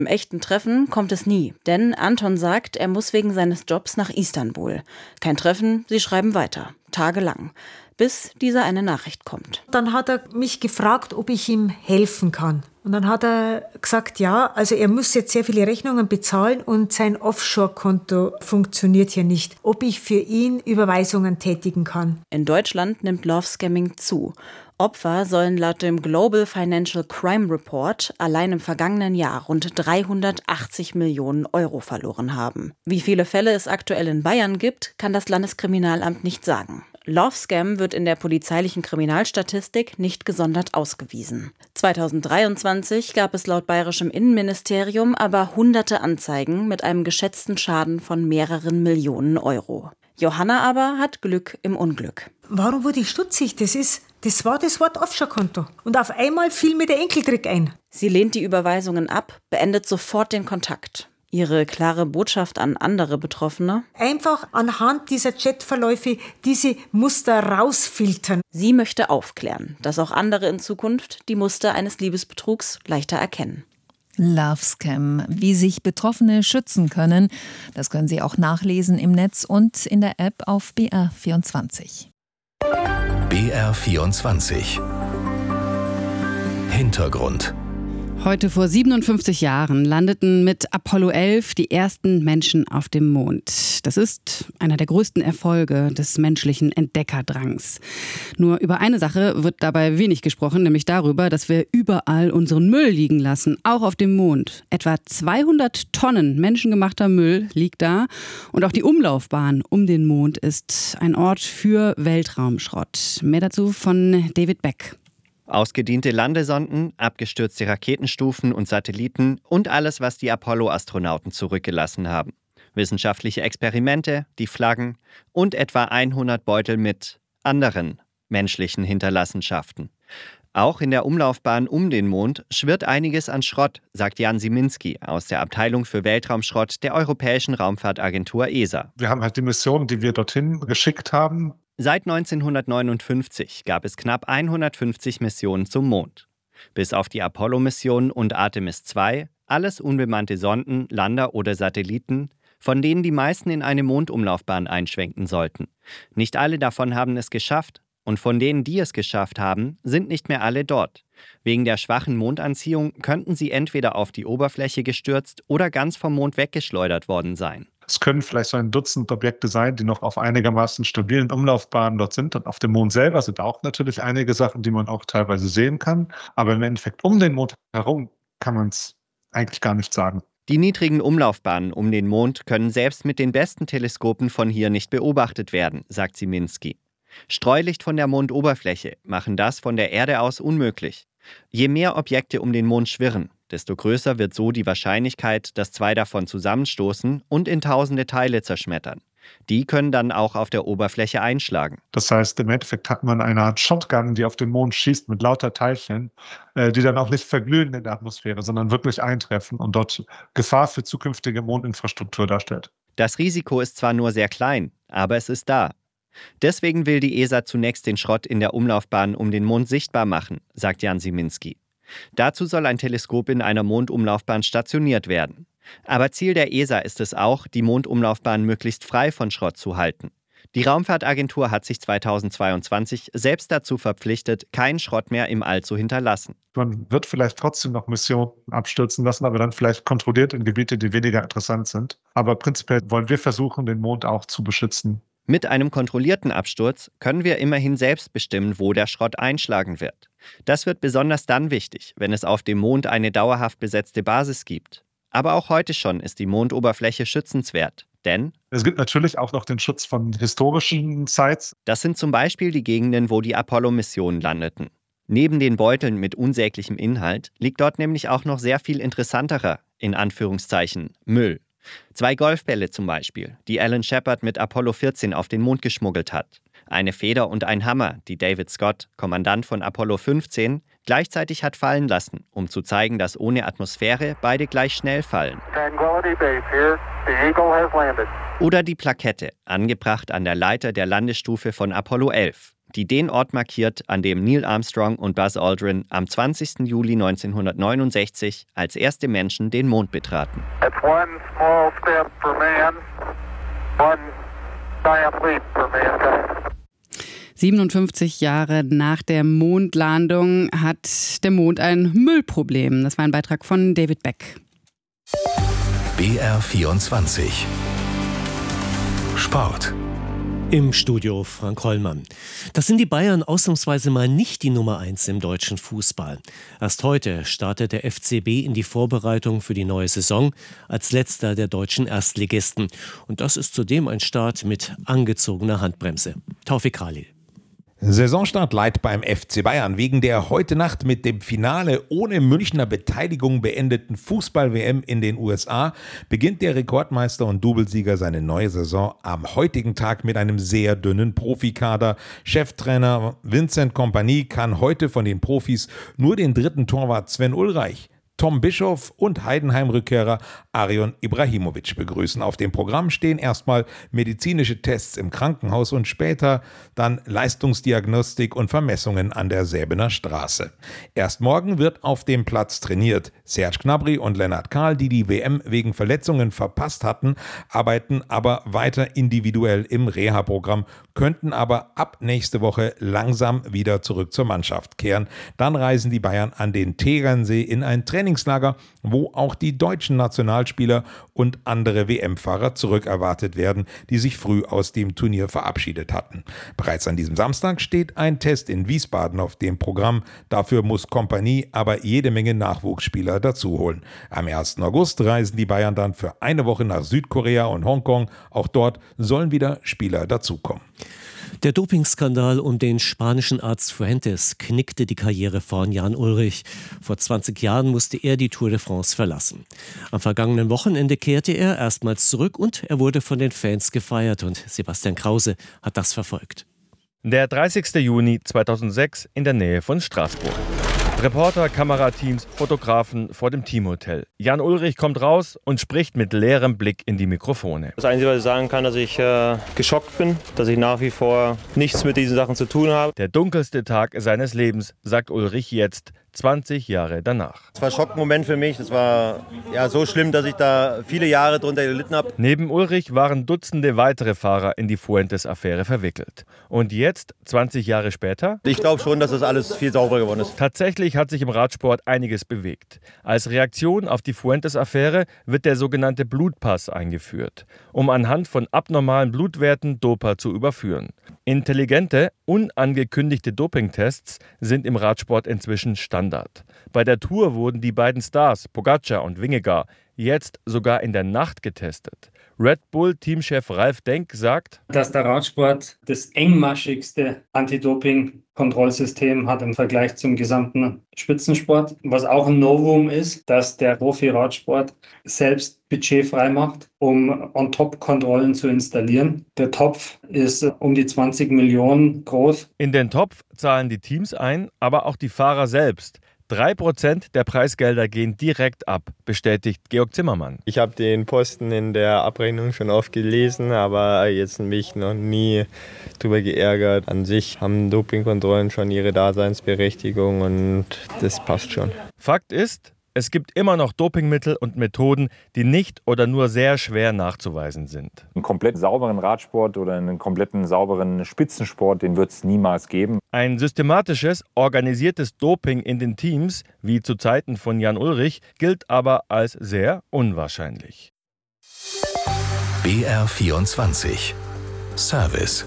Im echten Treffen kommt es nie, denn Anton sagt, er muss wegen seines Jobs nach Istanbul. Kein Treffen, sie schreiben weiter, tagelang, bis diese eine Nachricht kommt. Dann hat er mich gefragt, ob ich ihm helfen kann. Und dann hat er gesagt, ja, also er muss jetzt sehr viele Rechnungen bezahlen und sein Offshore-Konto funktioniert hier nicht. Ob ich für ihn Überweisungen tätigen kann. In Deutschland nimmt Love-Scamming zu. Opfer sollen laut dem Global Financial Crime Report allein im vergangenen Jahr rund 380 Millionen Euro verloren haben. Wie viele Fälle es aktuell in Bayern gibt, kann das Landeskriminalamt nicht sagen. Love-Scam wird in der polizeilichen Kriminalstatistik nicht gesondert ausgewiesen. 2023 gab es laut bayerischem Innenministerium aber hunderte Anzeigen mit einem geschätzten Schaden von mehreren Millionen Euro. Johanna aber hat Glück im Unglück. Warum wurde ich stutzig? Das war das Wort Offshore-Konto. Und auf einmal fiel mir der Enkeltrick ein. Sie lehnt die Überweisungen ab, beendet sofort den Kontakt. Ihre klare Botschaft an andere Betroffene? Einfach anhand dieser Chatverläufe diese Muster rausfiltern. Sie möchte aufklären, dass auch andere in Zukunft die Muster eines Liebesbetrugs leichter erkennen. Love-Scam. Wie sich Betroffene schützen können, das können Sie auch nachlesen im Netz und in der App auf BR24. BR24 Hintergrund. Heute vor 57 Jahren landeten mit Apollo 11 die ersten Menschen auf dem Mond. Das ist einer der größten Erfolge des menschlichen Entdeckerdrangs. Nur über eine Sache wird dabei wenig gesprochen, nämlich darüber, dass wir überall unseren Müll liegen lassen, auch auf dem Mond. Etwa 200 Tonnen menschengemachter Müll liegt da und auch die Umlaufbahn um den Mond ist ein Ort für Weltraumschrott. Mehr dazu von David Beck. Ausgediente Landesonden, abgestürzte Raketenstufen und Satelliten und alles, was die Apollo-Astronauten zurückgelassen haben. Wissenschaftliche Experimente, die Flaggen und etwa 100 Beutel mit anderen menschlichen Hinterlassenschaften. Auch in der Umlaufbahn um den Mond schwirrt einiges an Schrott, sagt Jan Siminski aus der Abteilung für Weltraumschrott der Europäischen Raumfahrtagentur ESA. Wir haben halt die Mission, die wir dorthin geschickt haben. Seit 1959 gab es knapp 150 Missionen zum Mond. Bis auf die Apollo-Mission und Artemis II, alles unbemannte Sonden, Lander oder Satelliten, von denen die meisten in eine Mondumlaufbahn einschwenken sollten. Nicht alle davon haben es geschafft und von denen, die es geschafft haben, sind nicht mehr alle dort. Wegen der schwachen Mondanziehung könnten sie entweder auf die Oberfläche gestürzt oder ganz vom Mond weggeschleudert worden sein. Es können vielleicht so ein Dutzend Objekte sein, die noch auf einigermaßen stabilen Umlaufbahnen dort sind. Und auf dem Mond selber sind auch natürlich einige Sachen, die man auch teilweise sehen kann. Aber im Endeffekt um den Mond herum kann man es eigentlich gar nicht sagen. Die niedrigen Umlaufbahnen um den Mond können selbst mit den besten Teleskopen von hier nicht beobachtet werden, sagt Siminski. Streulicht von der Mondoberfläche machen das von der Erde aus unmöglich. Je mehr Objekte um den Mond schwirren, desto größer wird so die Wahrscheinlichkeit, dass zwei davon zusammenstoßen und in tausende Teile zerschmettern. Die können dann auch auf der Oberfläche einschlagen. Das heißt, im Endeffekt hat man eine Art Shotgun, die auf den Mond schießt mit lauter Teilchen, die dann auch nicht verglühen in der Atmosphäre, sondern wirklich eintreffen und dort Gefahr für zukünftige Mondinfrastruktur darstellt. Das Risiko ist zwar nur sehr klein, aber es ist da. Deswegen will die ESA zunächst den Schrott in der Umlaufbahn um den Mond sichtbar machen, sagt Jan Siminski. Dazu soll ein Teleskop in einer Mondumlaufbahn stationiert werden. Aber Ziel der ESA ist es auch, die Mondumlaufbahn möglichst frei von Schrott zu halten. Die Raumfahrtagentur hat sich 2022 selbst dazu verpflichtet, keinen Schrott mehr im All zu hinterlassen. Man wird vielleicht trotzdem noch Missionen abstürzen lassen, aber dann vielleicht kontrolliert in Gebiete, die weniger interessant sind. Aber prinzipiell wollen wir versuchen, den Mond auch zu beschützen. Mit einem kontrollierten Absturz können wir immerhin selbst bestimmen, wo der Schrott einschlagen wird. Das wird besonders dann wichtig, wenn es auf dem Mond eine dauerhaft besetzte Basis gibt. Aber auch heute schon ist die Mondoberfläche schützenswert. Denn es gibt natürlich auch noch den Schutz von historischen Sites. Das sind zum Beispiel die Gegenden, wo die Apollo-Missionen landeten. Neben den Beuteln mit unsäglichem Inhalt liegt dort nämlich auch noch sehr viel interessanterer, in Anführungszeichen, Müll. 2 Golfbälle zum Beispiel, die Alan Shepard mit Apollo 14 auf den Mond geschmuggelt hat. Eine Feder und ein Hammer, die David Scott, Kommandant von Apollo 15, gleichzeitig hat fallen lassen, um zu zeigen, dass ohne Atmosphäre beide gleich schnell fallen. Oder die Plakette, angebracht an der Leiter der Landestufe von Apollo 11. die den Ort markiert, an dem Neil Armstrong und Buzz Aldrin am 20. Juli 1969 als erste Menschen den Mond betraten. It's one small step for man, one giant leap for mankind. 57 Jahre nach der Mondlandung hat der Mond ein Müllproblem. Das war ein Beitrag von David Beck. BR24 Sport. Im Studio Frank Hollmann. Das sind die Bayern ausnahmsweise mal nicht die Nummer 1 im deutschen Fußball. Erst heute startet der FCB in die Vorbereitung für die neue Saison als letzter der deutschen Erstligisten. Und das ist zudem ein Start mit angezogener Handbremse. Taufik Khalil. Saisonstart light beim FC Bayern. Wegen der heute Nacht mit dem Finale ohne Münchner Beteiligung beendeten Fußball-WM in den USA beginnt der Rekordmeister und Doublesieger seine neue Saison am heutigen Tag mit einem sehr dünnen Profikader. Cheftrainer Vincent Kompany kann heute von den Profis nur den dritten Torwart Sven Ulreich, Tom Bischoff und Heidenheim-Rückkehrer Arion Ibrahimovic begrüßen. Auf dem Programm stehen erstmal medizinische Tests im Krankenhaus und später dann Leistungsdiagnostik und Vermessungen an der Säbener Straße. Erst morgen wird auf dem Platz trainiert. Serge Gnabry und Lennart Kahl, die die WM wegen Verletzungen verpasst hatten, arbeiten aber weiter individuell im Reha-Programm, könnten aber ab nächste Woche langsam wieder zurück zur Mannschaft kehren. Dann reisen die Bayern an den Tegernsee in ein Trainingslager, wo auch die deutschen Nationalspieler und andere WM-Fahrer zurückerwartet werden, die sich früh aus dem Turnier verabschiedet hatten. Bereits an diesem Samstag steht ein Test in Wiesbaden auf dem Programm. Dafür muss Kompany aber jede Menge Nachwuchsspieler dazuholen. Am 1. August reisen die Bayern dann für eine Woche nach Südkorea und Hongkong. Auch dort sollen wieder Spieler dazukommen. Der Dopingskandal um den spanischen Arzt Fuentes knickte die Karriere von Jan Ullrich. Vor 20 Jahren musste er die Tour de France verlassen. Am vergangenen Wochenende kehrte er erstmals zurück und er wurde von den Fans gefeiert. Und Sebastian Krause hat das verfolgt. Der 30. Juni 2006 in der Nähe von Straßburg. Reporter, Kamerateams, Fotografen vor dem Teamhotel. Jan Ullrich kommt raus und spricht mit leerem Blick in die Mikrofone. Das Einzige, was ich sagen kann, dass ich geschockt bin, dass ich nach wie vor nichts mit diesen Sachen zu tun habe. Der dunkelste Tag seines Lebens, sagt Ullrich jetzt, 20 Jahre danach. Es war ein Schockmoment für mich. Das war so schlimm, dass ich da viele Jahre drunter gelitten habe. Neben Ullrich waren Dutzende weitere Fahrer in die Fuentes-Affäre verwickelt. Und jetzt, 20 Jahre später? Ich glaube schon, dass das alles viel sauberer geworden ist. Tatsächlich hat sich im Radsport einiges bewegt. Als Reaktion auf die Fuentes-Affäre wird der sogenannte Blutpass eingeführt, um anhand von abnormalen Blutwerten Doper zu überführen. Intelligente, unangekündigte Dopingtests sind im Radsport inzwischen Standard. Bei der Tour wurden die beiden Stars, Pogačar und Vingegaard, jetzt sogar in der Nacht getestet. Red Bull-Teamchef Ralf Denk sagt, dass der Radsport das engmaschigste Anti-Doping-Kontrollsystem hat im Vergleich zum gesamten Spitzensport. Was auch ein Novum ist, dass der Profi-Radsport selbst budgetfrei macht, um On-Top-Kontrollen zu installieren. Der Topf ist um die 20 Millionen groß. In den Topf zahlen die Teams ein, aber auch die Fahrer selbst. 3% der Preisgelder gehen direkt ab, bestätigt Georg Zimmermann. Ich habe den Posten in der Abrechnung schon oft gelesen, aber jetzt mich noch nie drüber geärgert. An sich haben Dopingkontrollen schon ihre Daseinsberechtigung und das passt schon. Fakt ist, es gibt immer noch Dopingmittel und Methoden, die nicht oder nur sehr schwer nachzuweisen sind. Einen komplett sauberen Radsport oder einen kompletten sauberen Spitzensport, den wird es niemals geben. Ein systematisches, organisiertes Doping in den Teams, wie zu Zeiten von Jan Ullrich, gilt aber als sehr unwahrscheinlich. BR24 Service.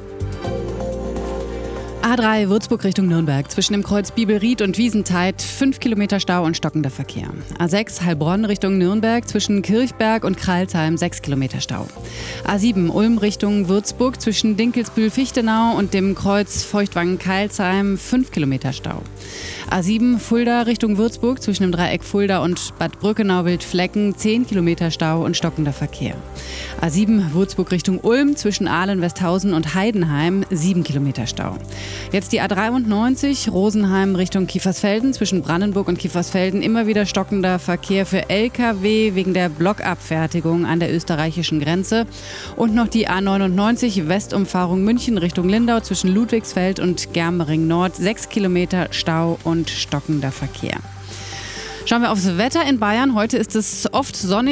A3 Würzburg Richtung Nürnberg. Zwischen dem Kreuz Bibelried und Wiesentheid 5 Kilometer Stau und stockender Verkehr. A6 Heilbronn Richtung Nürnberg. Zwischen Kirchberg und Kreilsheim 6 Kilometer Stau. A7 Ulm Richtung Würzburg. Zwischen Dinkelsbühl-Fichtenau und dem Kreuz Feuchtwangen-Keilsheim 5 Kilometer Stau. A7 Fulda Richtung Würzburg zwischen dem Dreieck Fulda und Bad Brückenau-Wildflecken 10 Kilometer Stau und stockender Verkehr. A7 Würzburg Richtung Ulm zwischen Aalen, Westhausen und Heidenheim 7 Kilometer Stau. Jetzt die A93 Rosenheim Richtung Kiefersfelden zwischen Brandenburg und Kiefersfelden immer wieder stockender Verkehr für LKW wegen der Blockabfertigung an der österreichischen Grenze. Und noch die A99 Westumfahrung München Richtung Lindau zwischen Ludwigsfeld und Germering Nord 6 Kilometer Stau und stockender Verkehr. Schauen wir aufs Wetter in Bayern. Heute ist es oft sonnig.